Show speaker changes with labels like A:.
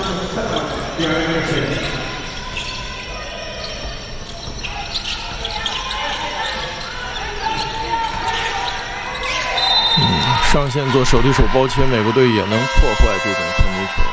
A: 上线做手递手包切，美国队也能破坏这种传球球。